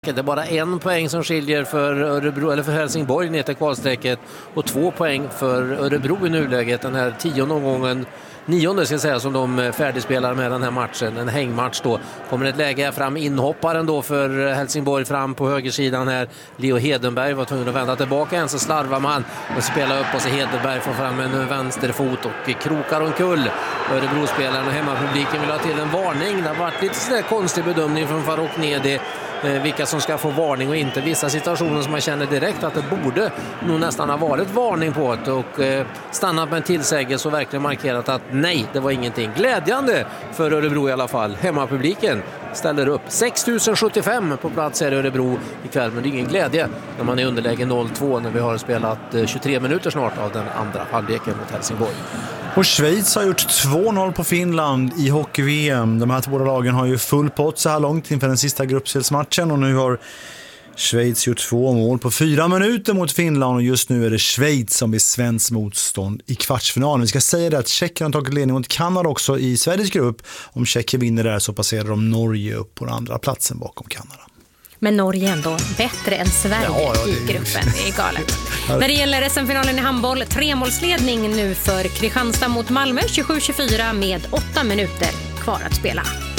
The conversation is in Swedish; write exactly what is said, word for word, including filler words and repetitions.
Det är bara en poäng som skiljer för Örebro eller för Helsingborg ner till kvalstrecket och två poäng för Örebro i nuläget. Den här tionde omgången, nionde ska jag säga, som de färdigspelar med den här matchen. En hängmatch då. Kommer ett läge här fram, inhopparen då för Helsingborg fram på högersidan här. Leo Hedenberg var tvungen att vända tillbaka en, så slarvar man och spelar upp och så Hedenberg får fram en vänsterfot och krokar omkull. Örebro-spelaren och hemmapubliken vill ha till en varning. Det har varit lite sådär konstig bedömning från Farouk Nedi. Vilka som ska få varning och inte. Vissa situationer som man känner direkt att det borde nog nästan ha varit varning på det och eh, stannat med en tillsägelse och verkligen markerat att nej, det var ingenting. Glädjande för Örebro i alla fall. Hemmapubliken ställer upp. sex tusen sjuttiofem på plats här i Örebro ikväll, men det är ingen glädje när man är underläge noll två när vi har spelat eh, tjugotre minuter snart av den andra halvleken mot Helsingborg. Och Schweiz har gjort två noll på Finland i hockey-V M. De här två lagen har ju full pott så här långt inför den sista gruppspelsmatchen och nu har Schweiz gjort två mål på fyra minuter mot Finland och just nu är det Schweiz som blir svensk motstånd i kvartsfinalen. Vi ska säga det att Tjeckien har tagit ledning mot Kanada också i Sveriges grupp. Om Tjeckien vinner där så passerar de Norge upp på den andra platsen bakom Kanada. Men Norge är ändå bättre än Sverige ja, ja, i gruppen. Det är galet. När det gäller S M-finalen i handboll, tremålsledning nu för Kristianstad mot Malmö tjugosju tjugofyra med åtta minuter kvar att spela.